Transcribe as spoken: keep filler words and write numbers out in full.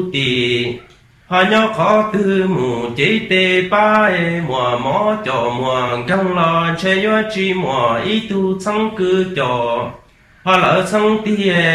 tì họ nhớ khó tư mù chế tê ba e mùa mó cho mùa găng lo chơi yo chi mùa ý tu sang cứ cho họ lỡ sang tì